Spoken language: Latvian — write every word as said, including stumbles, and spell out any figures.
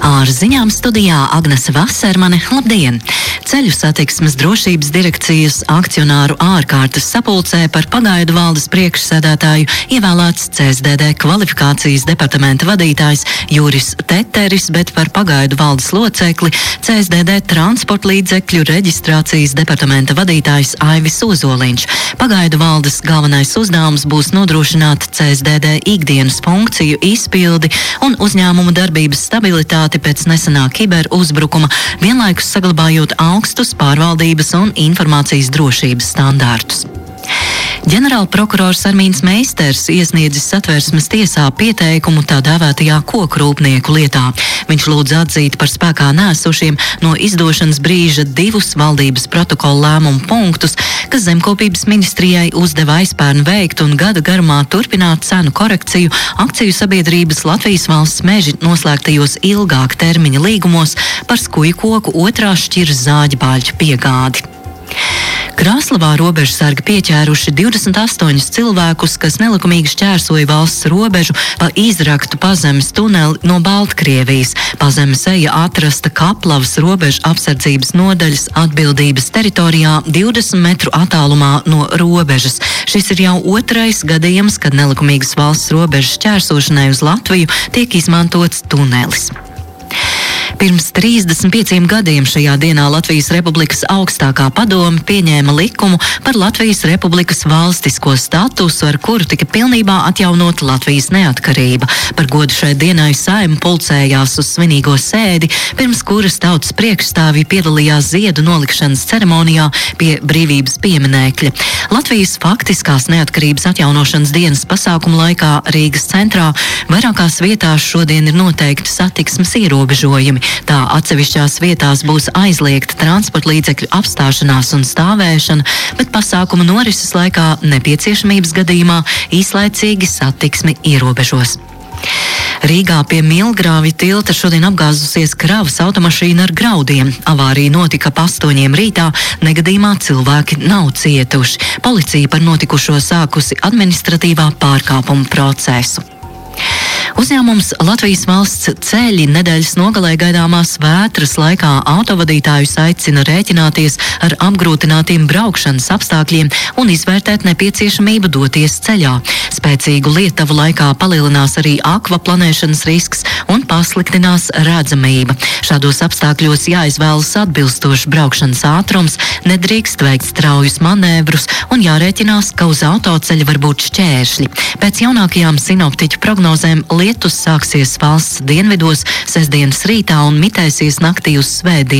Ar ziņām studijā Agnese Vasermane. Labdien! Ceļu satiksmes drošības direkcijas akcionāru ārkārtas sapulcē par pagaidu valdes priekšsēdētāju ievēlēts C S D D kvalifikācijas departamenta vadītājs Juris Teteris, bet par pagaidu valdes locekli C S D D transporta līdzekļu reģistrācijas departamenta vadītājs Aivis Ozoliņš. Pagaidu valdes galvenais uzdevums būs nodrošināt C S D D ikdienas funkciju izpildi un uzņēmumu darbības stabilitāti pēc nesenā kiberuzbrukuma, vienlaikus saglabājot augstus pārvaldības un informācijas drošības standārtus. Ģenerāla prokurors Armīns Meisters iesniedzis Satversmes tiesā pieteikumu tā dēvētajā kokrūpnieku lietā. Viņš lūdz atzīt par spēkā nēsošiem no izdošanas brīža divus valdības protokola lēmumu punktus, kas Zemkopības ministrijai uzdeva aizpērn veikt un gada garumā turpināt cenu korekciju akciju sabiedrības Latvijas Valsts meži noslēgtajos ilgāka termiņa līgumos par skuju koku otrās šķiras zāģibāļu piegādi. Krāslavā robežsargi pieķēruši divdesmit astoņus cilvēkus, kas nelikumīgi šķērsoja valsts robežu pa izraktu pazemes tuneli no Baltkrievijas. Pazemes eja atrasta Kaplavas robežu apsardzības nodaļas atbildības teritorijā divdesmit metru attālumā no robežas. Šis ir jau otrais gadījums, kad nelikumīgas valsts robežas šķērsošanai uz Latviju tiek izmantots tunelis. Pirms trīsdesmit pieciem gadiem šajā dienā Latvijas Republikas augstākā padome pieņēma likumu par Latvijas Republikas valstisko statusu, ar kuru tika pilnībā atjaunota Latvijas neatkarība. Par godu šai dienai Saeima pulcējās uz svinīgo sēdi, pirms kuras tautas priekšstāvji piedalījās ziedu nolikšanas ceremonijā pie brīvības pieminekļa. Latvijas faktiskās neatkarības atjaunošanas dienas pasākumu laikā Rīgas centrā vairākās vietās šodien ir noteikti satiksmes ierobežojumi. Tā atsevišķās vietās būs aizliegta transporta līdzekļu apstāšanās un stāvēšana, bet pasākuma norises laikā nepieciešamības gadījumā īslaicīgi satiksmi ierobežos. Rīgā pie Milgrāvja tilta šodien apgāzusies kravas automašīna ar graudiem. Avārija notika ap astoņiem rītā, negadījumā cilvēki nav cietuši. Policija par notikušo sākusi administratīvā pārkāpuma procesu. Uzņēmums Latvijas Valsts ceļi nedēļas nogalē gaidāmās vētras laikā autovadītājus aicina rēķināties ar apgrūtinātiem braukšanas apstākļiem un izvērtēt nepieciešamību doties ceļā. Spēcīgu lietavu laikā palielinās arī akvaplanēšanas risks un pasliktinās redzamība. Šādos apstākļos jāizvēlas atbilstošs braukšanas ātrums, nedrīkst veikt straujus manēvrus un jārēķinās, ka uz autoceļa var būt šķēršļi. Pēc jaunākajām sinoptiķu prognozēm lietus sāksies valsts dienvidos sestdienas rītā un mitēsies naktī uz svētdienu.